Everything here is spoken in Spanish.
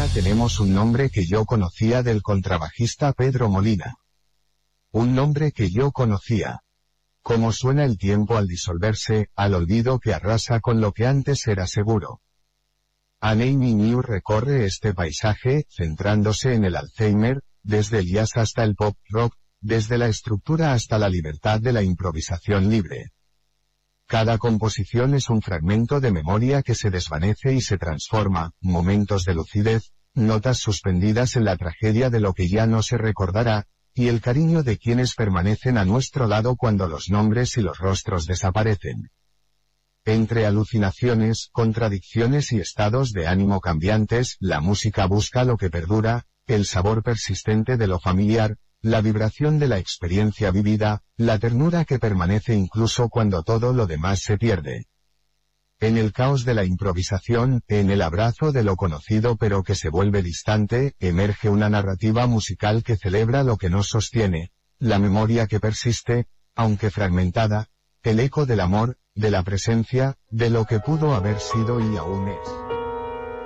tenemos un nombre que yo conocía del contrabajista Pedro Molina. Un nombre que yo conocía. Cómo suena el tiempo al disolverse, al olvido que arrasa con lo que antes era seguro. Annie New recorre este paisaje, centrándose en el Alzheimer, desde el jazz hasta el pop rock, desde la estructura hasta la libertad de la improvisación libre. Cada composición es un fragmento de memoria que se desvanece y se transforma, momentos de lucidez, notas suspendidas en la tragedia de lo que ya no se recordará, y el cariño de quienes permanecen a nuestro lado cuando los nombres y los rostros desaparecen. Entre alucinaciones, contradicciones y estados de ánimo cambiantes, la música busca lo que perdura, el sabor persistente de lo familiar, la vibración de la experiencia vivida, la ternura que permanece incluso cuando todo lo demás se pierde. En el caos de la improvisación, en el abrazo de lo conocido pero que se vuelve distante, emerge una narrativa musical que celebra lo que nos sostiene, la memoria que persiste, aunque fragmentada, el eco del amor, de la presencia, de lo que pudo haber sido y aún es.